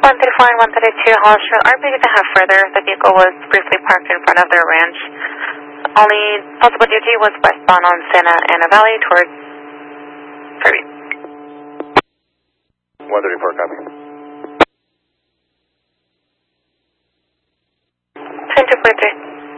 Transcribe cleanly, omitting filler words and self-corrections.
134 and 132 Hollister, are we going to have further? The vehicle was briefly parked in front of their ranch. Only possible duty was westbound on Santa Ana Valley towards Kirby. 134, copy.